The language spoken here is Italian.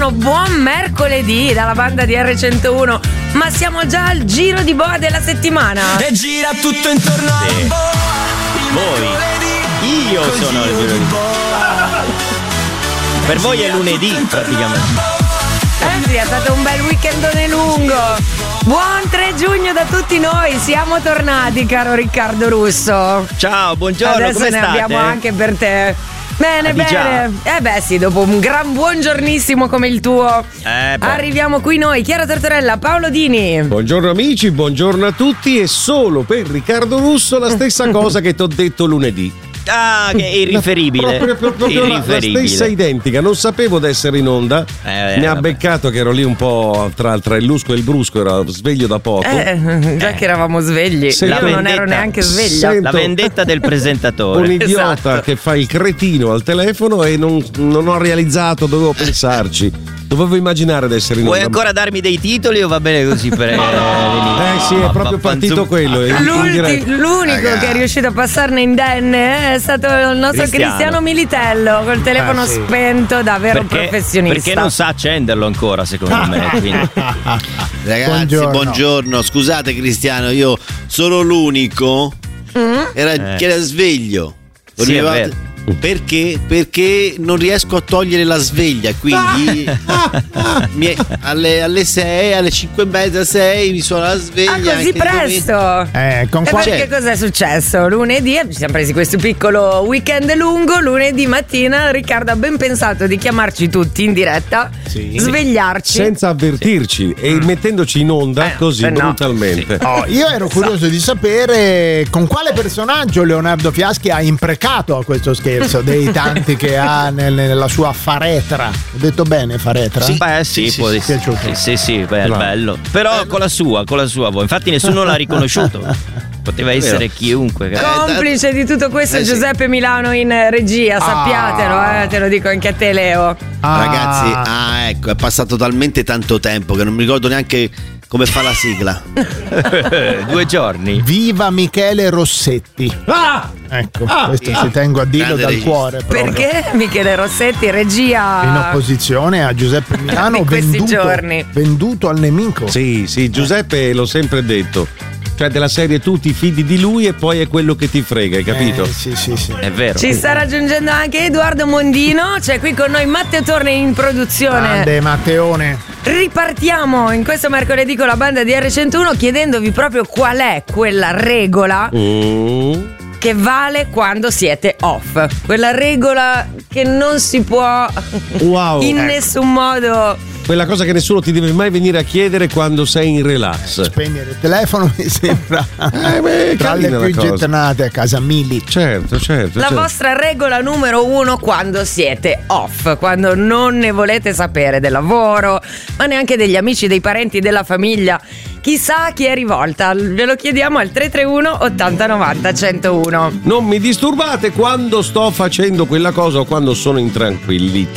buon mercoledì dalla banda di R101. Ma siamo già al giro di boa della settimana. E gira tutto intorno a boa. Voi, io sono il giro di boa. Per voi è lunedì praticamente. Sì, è stato un bel weekendone lungo. Buon 3 giugno da tutti noi, siamo tornati, caro Riccardo Russo. Ciao, buongiorno, adesso come state? Ne abbiamo anche per te. Bene, bene. Beh sì, dopo un gran buongiornissimo come il tuo, arriviamo qui noi, Chiara Tortorella, Paolo Dini. Buongiorno amici, buongiorno a tutti. E solo per Riccardo Russo la stessa cosa che ti ho detto lunedì. Ah, che è irriferibile. Proprio la stessa identica. Non sapevo d'essere in onda. Mi ha beccato che ero lì un po' tra il lusco e il brusco. Ero sveglio da poco. Già che eravamo svegli. Io non ero neanche sveglia. La vendetta del presentatore. Un idiota che fa il cretino al telefono e non ho realizzato, dovevo pensarci. Dovevo immaginare di essere in onda. Vuoi ancora darmi dei titoli o va bene così per sì, è proprio partito quello. L'unico che è riuscito a passarne indenne è stato il nostro Cristiano Militello col telefono spento da vero professionista. Perché non sa accenderlo ancora, secondo me. Ragazzi, buongiorno. Scusate Cristiano, io sono l'unico che era sveglio. Sì, è vero. Perché non riesco a togliere la sveglia, quindi alle 6, alle 5:30, 6 mi suona la sveglia. Così presto? Perché cos'è successo? Lunedì ci siamo presi questo piccolo weekend lungo. Lunedì mattina Riccardo ha ben pensato di chiamarci tutti in diretta, svegliarci senza avvertirci e mettendoci in onda così brutalmente. Io ero curioso di sapere con quale personaggio Leonardo Fiaschi ha imprecato a questo scherzo dei tanti che ha nella sua faretra. Ho detto bene, faretra? Sì, può essere. Sì, bello. Però con la sua voi. Infatti nessuno l'ha riconosciuto. Poteva essere chiunque. Complice di tutto questo Giuseppe Milano in regia, sappiatelo, te lo dico anche a te, Leo. Ragazzi, ecco, è passato talmente tanto tempo che non mi ricordo neanche come fa la sigla. 2 giorni. Viva Michele Rossetti. Ecco, questo ci tengo a dirlo dal cuore. Proprio. Perché Michele Rossetti, regia in opposizione a Giuseppe Milano, venduto al nemico. Sì, Giuseppe l'ho sempre detto. Cioè della serie tu ti fidi di lui e poi è quello che ti frega, hai capito? Sì. È vero. Ci sta raggiungendo anche Edoardo Mondino, c'è qui con noi Matteo Torne in produzione. Grande Matteone. Ripartiamo in questo mercoledì con la banda di R101 chiedendovi proprio qual è quella regola che vale quando siete off. Quella regola che non si può in nessun modo. Quella cosa che nessuno ti deve mai venire a chiedere quando sei in relax. Spegnere il telefono mi sembra tra le più gettonate a casa Mili. Certo. La vostra regola numero 1 quando siete off, quando non ne volete sapere del lavoro, ma neanche degli amici, dei parenti, della famiglia. Chissà a chi è rivolta. Ve lo chiediamo al 331 80 90 101. Non mi disturbate quando sto facendo quella cosa o quando sono in tranquillità.